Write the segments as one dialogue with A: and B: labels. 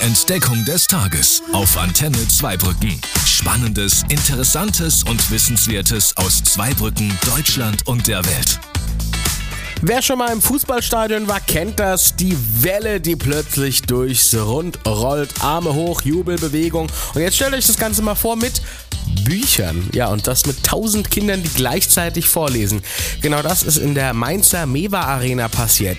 A: Entdeckung des Tages auf Antenne Zweibrücken. Spannendes, Interessantes und Wissenswertes aus Zweibrücken, Deutschland und der Welt.
B: Wer schon mal im Fußballstadion war, kennt das. Die Welle, die plötzlich durchs Rund rollt. Arme hoch, Jubelbewegung. Und jetzt stellt euch das Ganze mal vor mit Büchern. Ja, und das mit 1000 Kindern, die gleichzeitig vorlesen. Genau das ist in der Mainzer Mewa Arena passiert.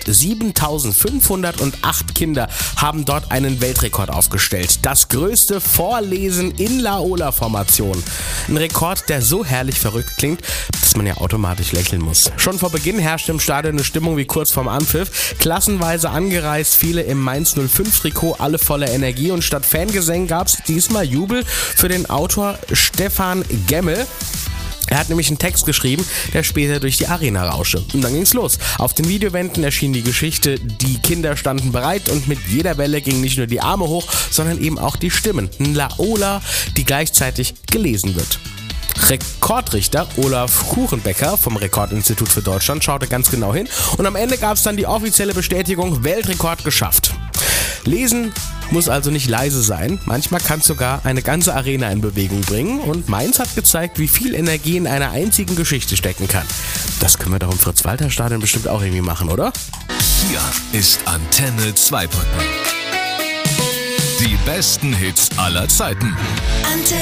B: 7508 Kinder haben dort einen Weltrekord aufgestellt. Das größte Vorlesen in Laola-Formation. Ein Rekord, der so herrlich verrückt klingt, dass man ja automatisch lächeln muss. Schon vor Beginn herrschte im Stadion eine Stimmung wie kurz vorm Anpfiff. Klassenweise angereist, viele im Mainz 05-Trikot, alle voller Energie. Und statt Fangesängen gab es diesmal Jubel für den Autor Stefan Gemmel. Er hat nämlich einen Text geschrieben, der später durch die Arena rauschte. Und dann ging's los. Auf den Videowänden erschien die Geschichte, die Kinder standen bereit und mit jeder Welle gingen nicht nur die Arme hoch, sondern eben auch die Stimmen. Ein Laola, die gleichzeitig gelesen wird. Rekordrichter Olaf Kuchenbecker vom Rekordinstitut für Deutschland schaute ganz genau hin und am Ende gab es dann die offizielle Bestätigung, Weltrekord geschafft. Lesen muss also nicht leise sein, manchmal kann es sogar eine ganze Arena in Bewegung bringen und Mainz hat gezeigt, wie viel Energie in einer einzigen Geschichte stecken kann. Das können wir doch im Fritz-Walter-Stadion bestimmt auch irgendwie machen, oder?
A: Hier ist Antenne Zweibrücken. Die besten Hits aller Zeiten.
C: Antenne.